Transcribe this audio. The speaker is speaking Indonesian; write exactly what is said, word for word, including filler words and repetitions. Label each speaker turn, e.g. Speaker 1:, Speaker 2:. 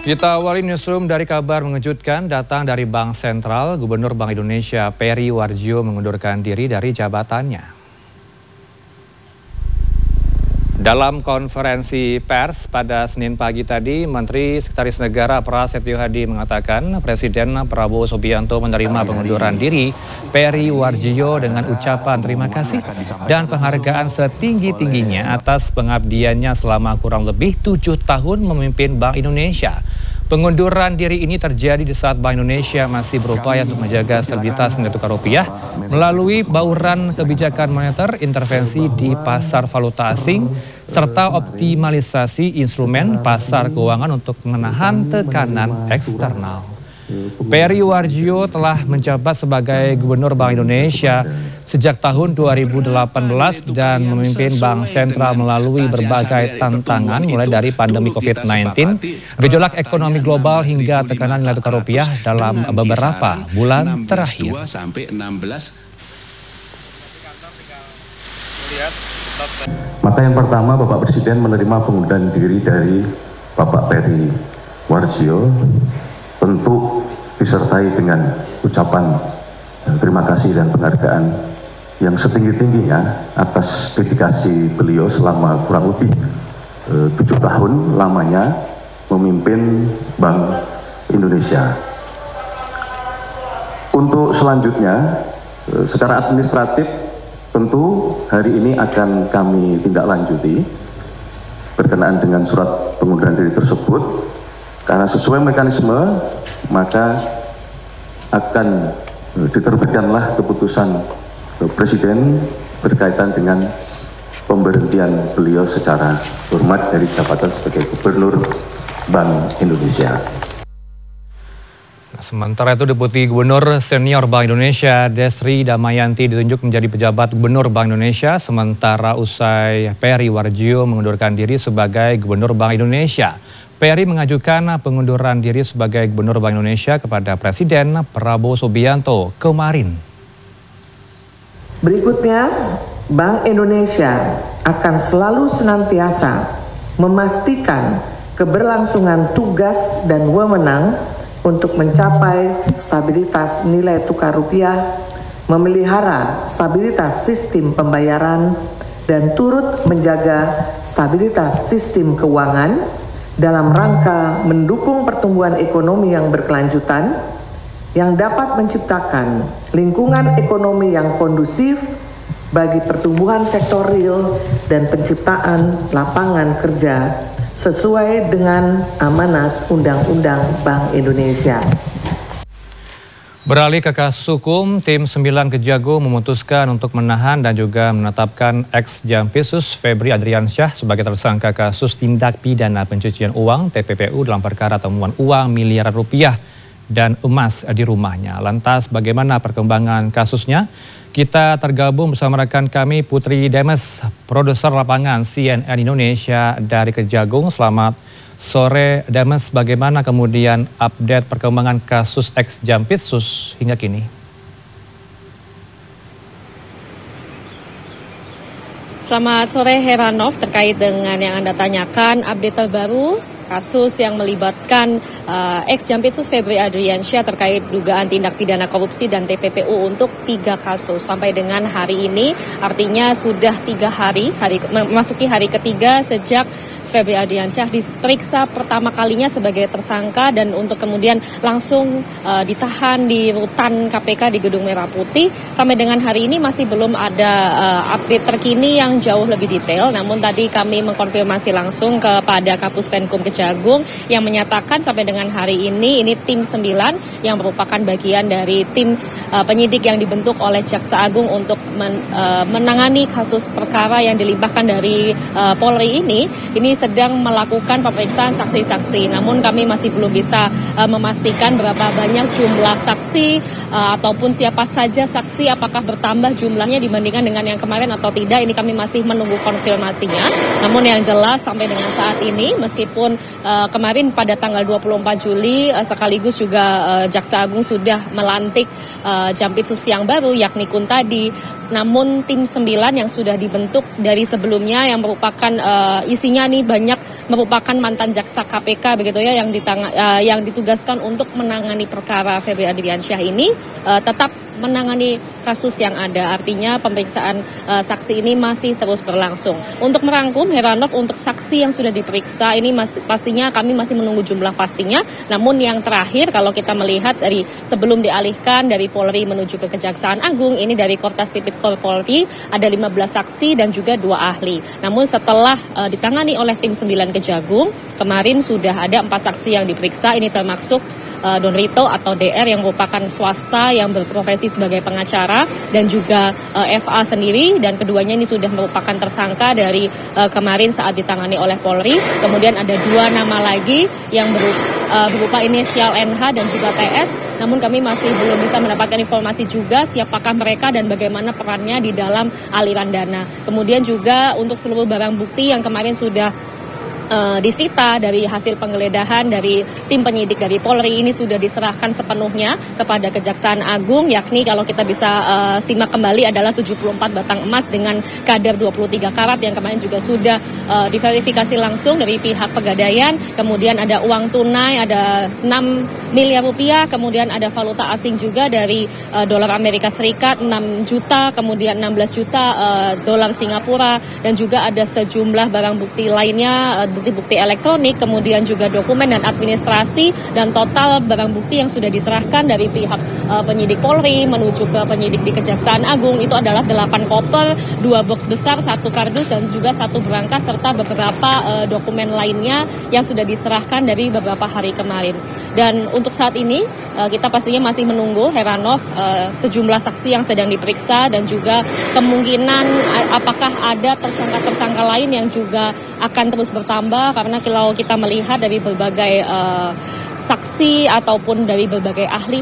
Speaker 1: Kita awali newsroom dari kabar mengejutkan datang dari Bank Sentral. Gubernur Bank Indonesia Peri Warjio mengundurkan diri dari jabatannya. Dalam konferensi pers pada Senin pagi tadi, Menteri Sekretaris Negara Prasetyo Hadi mengatakan Presiden Prabowo Subianto menerima pengunduran diri Peri Warjio dengan ucapan terima kasih dan penghargaan setinggi-tingginya atas pengabdiannya selama kurang lebih tujuh tahun memimpin Bank Indonesia. Pengunduran diri ini terjadi di saat Bank Indonesia masih berupaya untuk menjaga stabilitas nilai tukar rupiah melalui bauran kebijakan moneter, intervensi di pasar valuta asing, serta optimalisasi instrumen pasar keuangan untuk menahan tekanan eksternal. Peri Warjio telah menjabat sebagai Gubernur Bank Indonesia sejak tahun dua ribu delapan belas dan memimpin Bank Sentral melalui berbagai tantangan mulai dari pandemi covid sembilan belas, gejolak ekonomi global hingga tekanan nilai tukar rupiah dalam beberapa bulan terakhir.
Speaker 2: Maka yang pertama, Bapak Presiden menerima pengunduran diri dari Bapak Peri Warjio, tentu disertai dengan ucapan terima kasih dan penghargaan yang setinggi-tingginya atas dedikasi beliau selama kurang lebih eh, tujuh tahun lamanya memimpin Bank Indonesia. Untuk selanjutnya, eh, secara administratif tentu hari ini akan kami tindak lanjuti berkenaan dengan surat pengunduran diri tersebut. Karena sesuai mekanisme, maka akan diterbitkanlah keputusan Presiden berkaitan dengan pemberhentian beliau secara hormat dari jabatan sebagai Gubernur Bank Indonesia.
Speaker 1: Nah, sementara itu Deputi Gubernur Senior Bank Indonesia Desri Damayanti ditunjuk menjadi pejabat Gubernur Bank Indonesia, sementara usai Peri Warjio mengundurkan diri sebagai Gubernur Bank Indonesia. Peri mengajukan pengunduran diri sebagai Gubernur Bank Indonesia kepada Presiden Prabowo Subianto kemarin.
Speaker 3: Berikutnya, Bank Indonesia akan selalu senantiasa memastikan keberlangsungan tugas dan wewenang untuk mencapai stabilitas nilai tukar rupiah, memelihara stabilitas sistem pembayaran, dan turut menjaga stabilitas sistem keuangan dalam rangka mendukung pertumbuhan ekonomi yang berkelanjutan yang dapat menciptakan lingkungan ekonomi yang kondusif bagi pertumbuhan sektor real dan penciptaan lapangan kerja sesuai dengan amanat Undang-Undang Bank Indonesia.
Speaker 1: Beralih ke kasus hukum, tim sembilan Kejagung memutuskan untuk menahan dan juga menetapkan ex-Jampitsus Febri Adriansyah sebagai tersangka kasus tindak pidana pencucian uang T P P U dalam perkara temuan uang miliaran rupiah dan emas di rumahnya. Lantas bagaimana perkembangan kasusnya? Kita tergabung bersama rekan kami Putri Demes, produser lapangan C N N Indonesia dari Kejagung. Selamat sore Demes, bagaimana kemudian update perkembangan kasus ex-Jampitsus hingga kini?
Speaker 4: Selamat sore Heranov, terkait dengan yang Anda tanyakan, update terbaru kasus yang melibatkan uh, ex-Jampitsus Febri Adriansyah terkait dugaan tindak pidana korupsi dan T P P U untuk tiga kasus sampai dengan hari ini, artinya sudah tiga hari, hari memasuki hari ketiga sejak Febri Adriansyah diperiksa pertama kalinya sebagai tersangka dan untuk kemudian langsung uh, ditahan di rutan K P K di Gedung Merah Putih. Sampai dengan hari ini masih belum ada uh, update terkini yang jauh lebih detail. Namun tadi kami mengkonfirmasi langsung kepada Kapus Penkum Kejagung yang menyatakan sampai dengan hari ini ini tim sembilan yang merupakan bagian dari tim uh, penyidik yang dibentuk oleh Jaksa Agung untuk men, uh, menangani kasus perkara yang dilimpahkan dari uh, Polri ini. Ini sedang melakukan pemeriksaan saksi-saksi. Namun kami masih belum bisa uh, memastikan berapa banyak jumlah saksi uh, ataupun siapa saja saksi, apakah bertambah jumlahnya dibandingkan dengan yang kemarin atau tidak. Ini kami masih menunggu konfirmasinya. Namun yang jelas sampai dengan saat ini, meskipun uh, kemarin pada tanggal dua puluh empat Juli uh, sekaligus juga uh, Jaksa Agung sudah melantik uh, Jampitsus yang baru yakni Kuntadi. Namun tim sembilan yang sudah dibentuk dari sebelumnya yang merupakan uh, isinya nih banyak merupakan mantan jaksa K P K begitu ya yang ditang- uh, yang ditugaskan untuk menangani perkara Febri Adriansyah ini uh, tetap menangani kasus yang ada. Artinya pemeriksaan uh, saksi ini masih terus berlangsung. Untuk merangkum, Heranov, untuk saksi yang sudah diperiksa ini masih, pastinya kami masih menunggu jumlah pastinya. Namun yang terakhir kalau kita melihat dari sebelum dialihkan dari Polri menuju ke Kejaksaan Agung, ini dari Kortas Tipikor Polri ada lima belas saksi dan juga dua ahli. Namun setelah uh, ditangani oleh tim sembilan Kejagung, kemarin sudah ada empat saksi yang diperiksa. Ini termasuk Don Rito atau D R yang merupakan swasta yang berprofesi sebagai pengacara dan juga uh, F A sendiri, dan keduanya ini sudah merupakan tersangka dari uh, kemarin saat ditangani oleh Polri. Kemudian ada dua nama lagi yang berupa, uh, berupa inisial N H dan juga T S, namun kami masih belum bisa mendapatkan informasi juga siapakah mereka dan bagaimana perannya di dalam aliran dana. Kemudian juga untuk seluruh barang bukti yang kemarin sudah Uh, disita dari hasil penggeledahan dari tim penyidik dari Polri ini sudah diserahkan sepenuhnya kepada Kejaksaan Agung, yakni kalau kita bisa uh, simak kembali adalah tujuh puluh empat batang emas dengan kadar dua puluh tiga karat yang kemarin juga sudah uh, diverifikasi langsung dari pihak Pegadaian. Kemudian ada uang tunai, ada enam miliar rupiah, kemudian ada valuta asing juga dari uh, dolar Amerika Serikat enam juta, kemudian enam belas juta uh, dolar Singapura, dan juga ada sejumlah barang bukti lainnya, uh, bukti-bukti elektronik, kemudian juga dokumen dan administrasi, dan total barang bukti yang sudah diserahkan dari pihak uh, penyidik Polri menuju ke penyidik di Kejaksaan Agung itu adalah delapan koper, dua box besar, satu kardus, dan juga satu berangkas, serta beberapa uh, dokumen lainnya yang sudah diserahkan dari beberapa hari kemarin. Dan untuk saat ini uh, kita pastinya masih menunggu, Heranov, uh, sejumlah saksi yang sedang diperiksa dan juga kemungkinan uh, apakah ada tersangka-tersangka lain yang juga akan terus bertambah, karena kalau kita melihat dari berbagai uh, saksi ataupun dari berbagai ahli